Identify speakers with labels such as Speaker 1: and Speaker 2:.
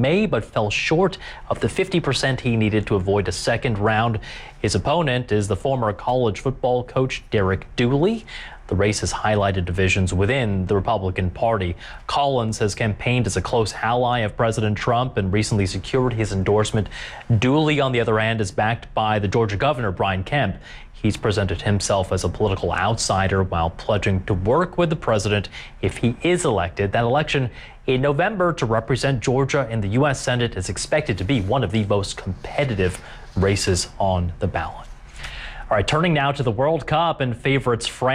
Speaker 1: May, but fell short of the 50% he needed to avoid a second round. His opponent is the former college football coach Derek Dooley. The race has highlighted divisions within the Republican Party. Collins has campaigned as a close ally of President Trump and recently secured his endorsement. Dooley, on the other hand, is backed by the Georgia governor, Brian Kemp. He's presented himself as a political outsider while pledging to work with the president if he is elected. That election in November to represent Georgia in the U.S. Senate is expected to be one of the most competitive races on the ballot. All right, turning now to the World Cup, and favorites France